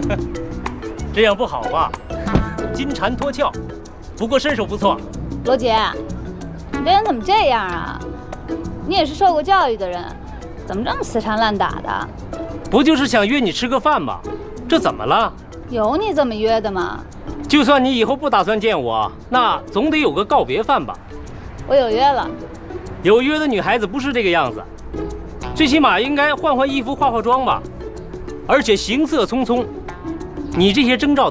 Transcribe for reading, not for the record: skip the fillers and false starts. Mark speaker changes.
Speaker 1: 这样不好吧？金蝉脱壳，不过身手不错。
Speaker 2: 罗杰，你这人怎么这样啊？你也是受过教育的人，怎么这么死缠烂打的？
Speaker 1: 不就是想约你吃个饭吗？这怎么了？
Speaker 2: 有你这么约的吗？
Speaker 1: 就算你以后不打算见我，那总得有个告别饭吧？
Speaker 2: 我有约了。
Speaker 1: 有约的女孩子不是这个样子，最起码应该换换衣服、化化妆吧。而且行色匆匆，你这些征兆